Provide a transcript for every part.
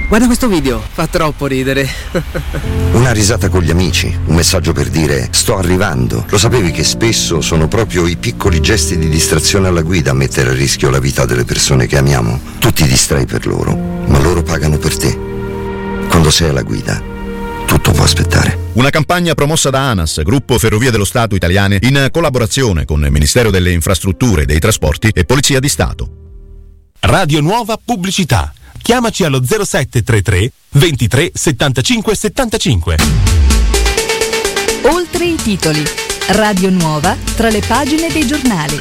Guarda questo video, fa troppo ridere. Una risata con gli amici, un messaggio per dire sto arrivando. Lo sapevi che spesso sono proprio i piccoli gesti di distrazione alla guida a mettere a rischio la vita delle persone che amiamo? Tu ti distrai per loro, ma loro pagano per te. Quando sei alla guida, tutto può aspettare. Una campagna promossa da ANAS, Gruppo Ferrovie dello Stato Italiane, in collaborazione con il Ministero delle Infrastrutture e dei Trasporti e Polizia di Stato. Radio Nuova Pubblicità. Chiamaci allo 0733 23 75 75. Oltre i titoli. Radio Nuova tra le pagine dei giornali.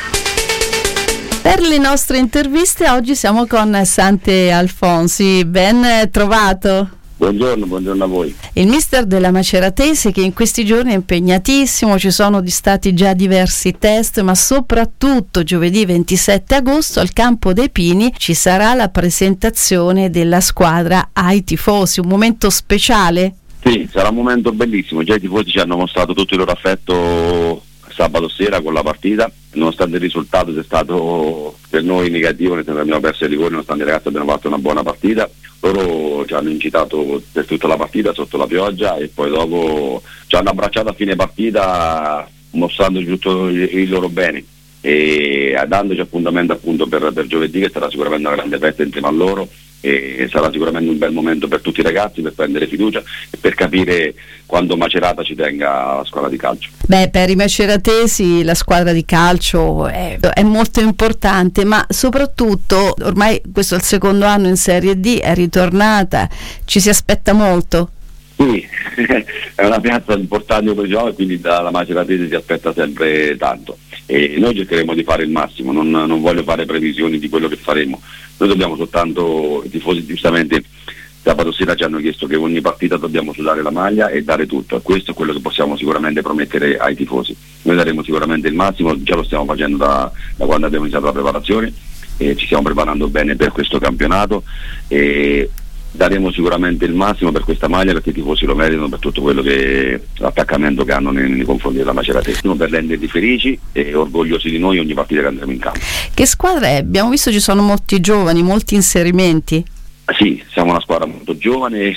Per le nostre interviste oggi siamo con Sante Alfonsi. Ben trovato. Buongiorno a voi. Il mister della Maceratese, che in questi giorni è impegnatissimo, ci sono stati già diversi test, ma soprattutto giovedì 27 agosto al Campo dei Pini ci sarà la presentazione della squadra ai tifosi, un momento speciale? Sì, sarà un momento bellissimo, già i tifosi ci hanno mostrato tutto il loro affetto sabato sera con la partita, nonostante il risultato sia stato per noi negativo, nel senso che abbiamo perso il rigore, nonostante i ragazzi abbiano fatto una buona partita. Loro ci hanno incitato per tutta la partita sotto la pioggia e poi dopo ci hanno abbracciato a fine partita mostrandoci tutto il loro bene e dandoci appuntamento appunto per giovedì, che sarà sicuramente una grande festa insieme a loro e sarà sicuramente un bel momento per tutti i ragazzi per prendere fiducia e per capire quando Macerata ci tenga alla squadra di calcio. Beh, per i maceratesi la squadra di calcio è molto importante, ma soprattutto ormai questo è il secondo anno in Serie D, è ritornata, ci si aspetta molto. Sì, è una piazza importante come diciamo, e quindi dalla Maceratese si aspetta sempre tanto e noi cercheremo di fare il massimo, non voglio fare previsioni di quello che faremo, noi dobbiamo soltanto, i tifosi giustamente sabato sera ci hanno chiesto che ogni partita dobbiamo sudare la maglia e dare tutto, questo è quello che possiamo sicuramente promettere ai tifosi, noi daremo sicuramente il massimo, già lo stiamo facendo da quando abbiamo iniziato la preparazione e ci stiamo preparando bene per questo campionato e daremo sicuramente il massimo per questa maglia perché i tifosi lo meritano per tutto quello che l'attaccamento che hanno nei confronti della Maceratese, per renderli felici e orgogliosi di noi ogni partita che andremo in campo. Che squadra è? Abbiamo visto ci sono molti giovani, molti inserimenti. Sì, siamo una squadra molto giovane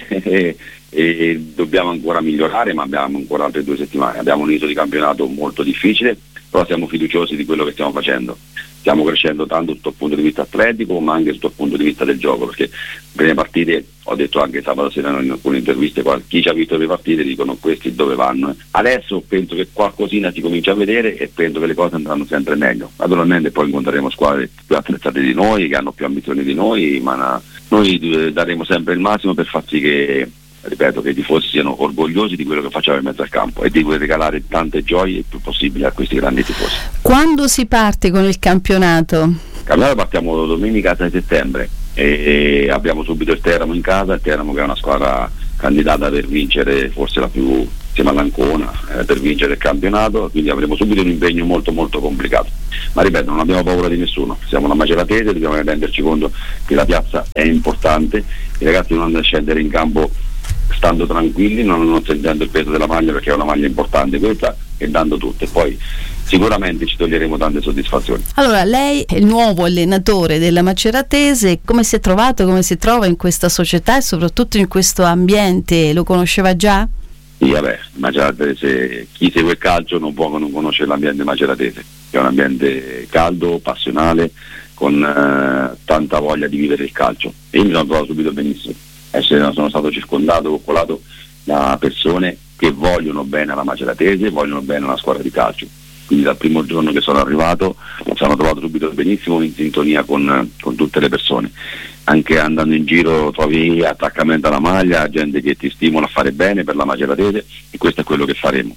e dobbiamo ancora migliorare, ma abbiamo ancora altre 2 settimane, abbiamo un inizio di campionato molto difficile, però siamo fiduciosi di quello che stiamo facendo. Stiamo crescendo tanto sotto il punto di vista atletico ma anche sotto il punto di vista del gioco, perché per le partite, ho detto anche sabato sera in alcune interviste, chi ci ha visto le partite dicono questi dove vanno. Adesso penso che qualcosina si comincia a vedere e penso che le cose andranno sempre meglio. Naturalmente poi incontreremo squadre più attrezzate di noi, che hanno più ambizioni di noi, ma noi daremo sempre il massimo per far sì che, ripeto, che i tifosi siano orgogliosi di quello che facciamo in mezzo al campo e di regalare tante gioie il più possibile a questi grandi tifosi. Quando si parte con il campionato? Il campionato partiamo domenica 6 settembre e abbiamo subito il Teramo in casa, il Teramo che è una squadra candidata per vincere, forse la più insieme all'Ancona, per vincere il campionato, quindi avremo subito un impegno molto molto complicato, ma ripeto, non abbiamo paura di nessuno, siamo una Maceratese, dobbiamo renderci conto che la piazza è importante, i ragazzi non hanno da scendere in campo stando tranquilli, non sentendo il peso della maglia perché è una maglia importante questa e dando tutto e poi sicuramente ci toglieremo tante soddisfazioni. Allora, lei è il nuovo allenatore della Maceratese, come si è trovato, come si trova in questa società e soprattutto in questo ambiente, lo conosceva già? Sì, vabbè, Maceratese, chi segue il calcio non può non conoscere l'ambiente maceratese, è un ambiente caldo, passionale, con tanta voglia di vivere il calcio e io mi sono trovato subito benissimo. Sono stato circondato, coccolato da persone che vogliono bene alla Maceratese, vogliono bene alla squadra di calcio, quindi dal primo giorno che sono arrivato mi sono trovato subito benissimo in sintonia con tutte le persone, anche andando in giro trovi attaccamento alla maglia, gente che ti stimola a fare bene per la Maceratese e questo è quello che faremo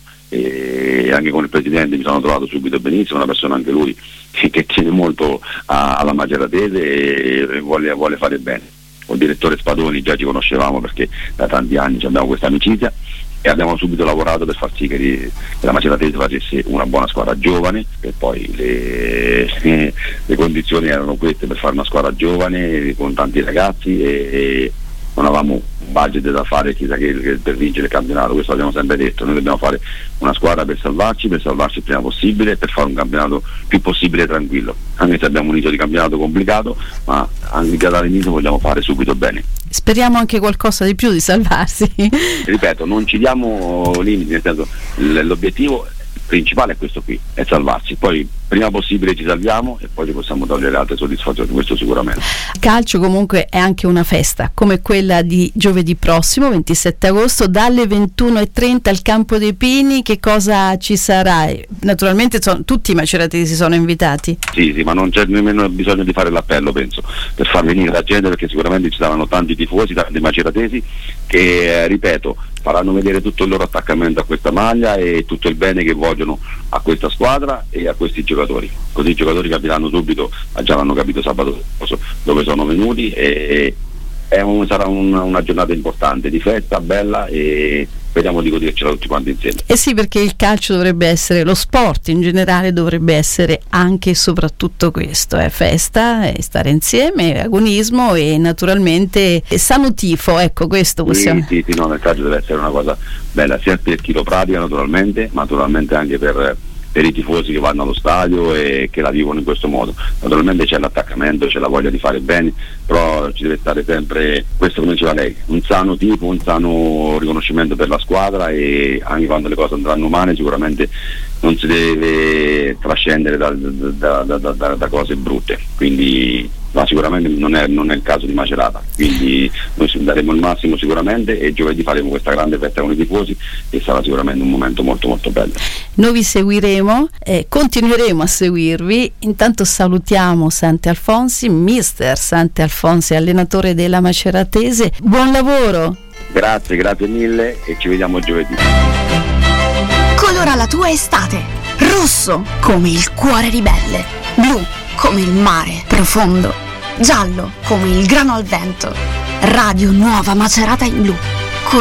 e anche con il presidente mi sono trovato subito benissimo, una persona anche lui che tiene molto alla Maceratese e vuole fare bene. Con il direttore Spadoni già ci conoscevamo perché da tanti anni abbiamo questa amicizia e abbiamo subito lavorato per far sì che la Maceratese facesse una buona squadra giovane e poi le condizioni erano queste per fare una squadra giovane con tanti ragazzi e non avevamo un budget da fare chissà che per vincere il campionato, questo l'abbiamo sempre detto, noi dobbiamo fare una squadra per salvarci il prima possibile, per fare un campionato più possibile tranquillo, anche se abbiamo un inizio di campionato complicato, ma anche dall'inizio vogliamo fare subito bene. Speriamo anche qualcosa di più di salvarsi. Ripeto, non ci diamo limiti, nel senso l'obiettivo principale è questo qui, è salvarsi, poi prima possibile ci salviamo e poi ci possiamo togliere altre soddisfazioni, questo sicuramente. Calcio comunque è anche una festa come quella di giovedì prossimo 27 agosto dalle 21:30 al Campo dei Pini. Che cosa ci sarà? Naturalmente tutti i maceratesi sono invitati. Sì, ma non c'è nemmeno bisogno di fare l'appello, penso, per far venire la gente, perché sicuramente ci saranno tanti tifosi, tanti maceratesi che, ripeto, faranno vedere tutto il loro attaccamento a questa maglia e tutto il bene che vogliono a questa squadra e a questi giocatori. Così i giocatori capiranno subito, ma già l'hanno capito sabato scorso, dove sono venuti, e sarà una giornata importante, di festa, bella, e speriamo di godercela tutti quanti insieme. Eh sì, perché il calcio dovrebbe essere, lo sport in generale dovrebbe essere anche e soprattutto questo, festa, stare insieme, agonismo e naturalmente sano tifo, ecco, questo possiamo. Sì, no, nel calcio deve essere una cosa bella, sia per chi lo pratica naturalmente, ma naturalmente anche per i tifosi che vanno allo stadio e che la vivono in questo modo. Naturalmente c'è l'attaccamento, c'è la voglia di fare bene, però ci deve stare sempre, questo come diceva lei, un sano tipo, un sano riconoscimento per la squadra, e anche quando le cose andranno male sicuramente non si deve trascendere da cose brutte, quindi sicuramente non è il caso di Macerata, quindi noi daremo il massimo sicuramente e giovedì faremo questa grande festa con i tifosi e sarà sicuramente un momento molto molto bello. Noi vi seguiremo, continueremo a seguirvi. Intanto salutiamo Santi Alfonsi, mister Santi Alfonsi, allenatore della Maceratese, buon lavoro. Grazie mille e ci vediamo giovedì. Colora la tua estate, rosso come il cuore ribelle, blu come il mare profondo, giallo come il grano al vento. Radio Nuova Macerata in blu.